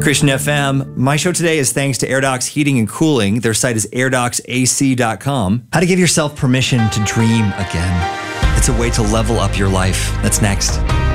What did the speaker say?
Christian FM. My show today is thanks to AirDocs Heating and Cooling. Their site is airdocsac.com. How to give yourself permission to dream again. It's a way to level up your life. That's next.